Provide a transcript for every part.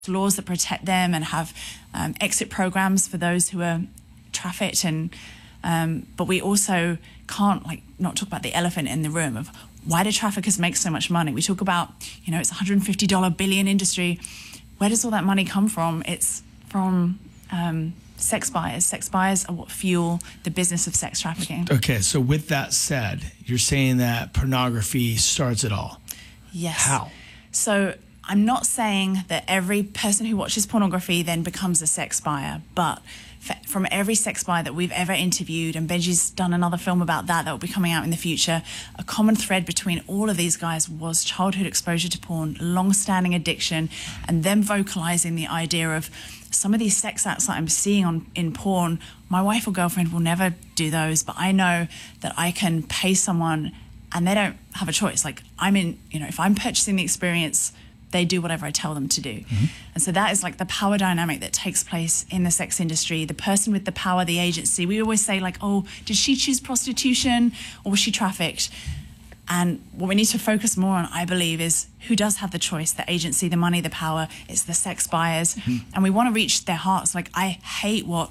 laws that protect them and have exit programs for those who are trafficked. And but we also can't not talk about the elephant in the room of why do traffickers make so much money. We talk about, it's $150 billion industry. Where does all that money come from? It's from sex buyers. Sex buyers are what fuel the business of sex trafficking. Okay, so with that said, you're saying that pornography starts it all. Yes. How? So I'm not saying that every person who watches pornography then becomes a sex buyer, but from every sex buyer that we've ever interviewed, and Benji's done another film about that will be coming out in the future, a common thread between all of these guys was childhood exposure to porn, long-standing addiction, and them vocalizing the idea of some of these sex acts that I'm seeing in porn, my wife or girlfriend will never do those, but I know that I can pay someone and they don't have a choice. If I'm purchasing the experience, they do whatever I tell them to do. Mm-hmm. And so that is the power dynamic that takes place in the sex industry. The person with the power, the agency. We always say did she choose prostitution or was she trafficked? And what we need to focus more on, I believe, is who does have the choice, the agency, the money, the power. It's the sex buyers. Mm-hmm. And we want to reach their hearts. I hate what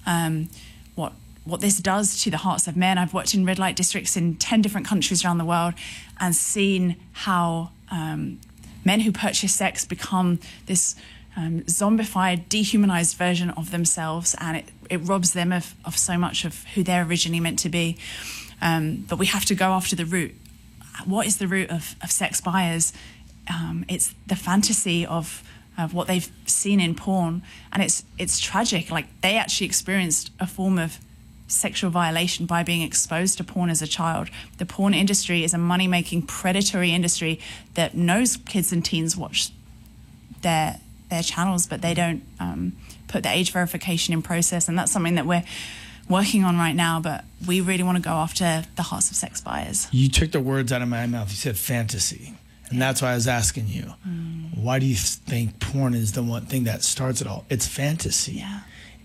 this does to the hearts of men. I've worked in red light districts in 10 different countries around the world and seen how men who purchase sex become this zombified, dehumanized version of themselves, and it robs them of so much of who they're originally meant to be. But we have to go after the root. What is the root of sex buyers? It's the fantasy of what they've seen in porn, and it's tragic. They actually experienced a form of sexual violation by being exposed to porn as a child. The porn industry is a money-making, predatory industry that knows kids and teens watch their channels, but they don't put the age verification in process, and that's something that we're working on right now, but we really want to go after the hearts of sex buyers. You took the words out of my mouth. You said fantasy, and that's why I was asking you, why do you think porn is the one thing that starts it all? It's fantasy. Yeah.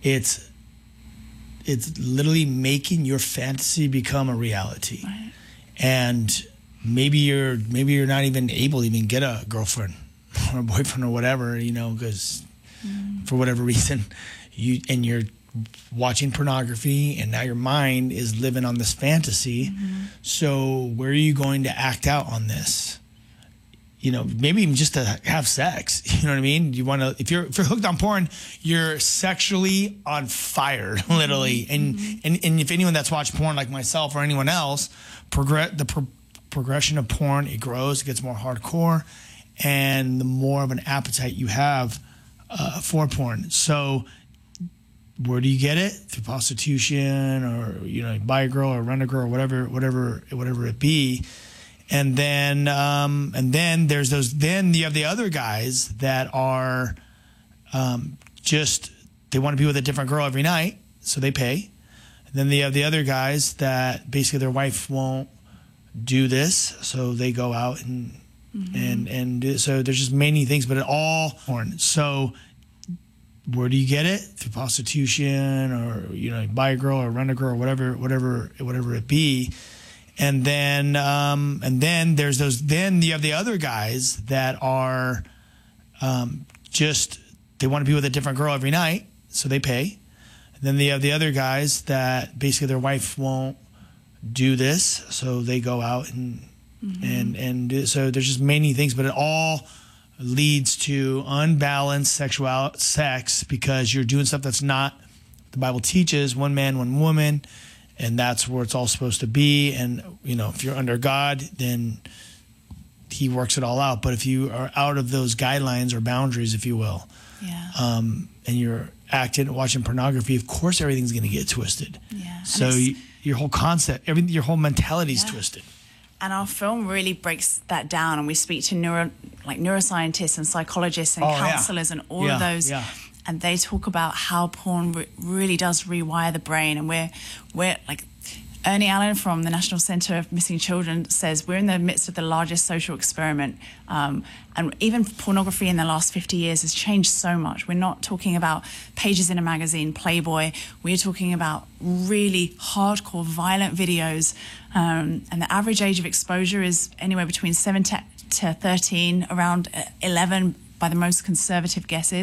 It's literally making your fantasy become a reality. Right. And maybe you're not even able to even get a girlfriend or a boyfriend or whatever, because for whatever reason you're watching pornography and now your mind is living on this fantasy. Mm-hmm. So where are you going to act out on this? Maybe even just to have sex. You know what I mean? You want to, if you're hooked on porn, you're sexually on fire, literally. Mm-hmm. And if anyone that's watched porn like myself or anyone else, progression of porn, it grows, it gets more hardcore, and the more of an appetite you have for porn. So where do you get it? Through prostitution, or buy a girl or rent a girl, whatever it be. And then there's those. Then you have the other guys that are they want to be with a different girl every night, so they pay. And then you have the other guys that basically their wife won't do this, so they go out and so there's just many things, but it all porn. So where do you get it? Through prostitution, or buy a girl or rent a girl, whatever it be. And then there's those. Then you have the other guys that are they want to be with a different girl every night, so they pay. And then you have the other guys that basically their wife won't do this, so they go out and so there's just many things, but it all leads to unbalanced sex because you're doing stuff that's not what the Bible teaches. One man, one woman. And that's where it's all supposed to be. And, if you're under God, then he works it all out. But if you are out of those guidelines or boundaries, if you will, and you're watching pornography, of course everything's going to get twisted. Yeah. So your whole concept, your whole mentality is twisted. And our film really breaks that down. And we speak to neuroscientists and psychologists and counselors and all of those. Yeah. And they talk about how porn really does rewire the brain. And we're Ernie Allen from the National Center of Missing Children says we're in the midst of the largest social experiment. And even pornography in the last 50 years has changed so much. We're not talking about pages in a magazine, Playboy. We're talking about really hardcore, violent videos. And the average age of exposure is anywhere between 7 to 13, around 11 by the most conservative guesses,